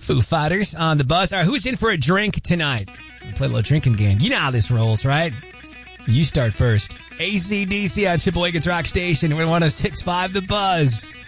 Foo Fighters on the buzz. All right, who's in for a drink tonight? We'll play a little drinking game. You know how this rolls, right? You start first. AC/DC on Sheboygan's Rock Station. We're 106.5 The Buzz.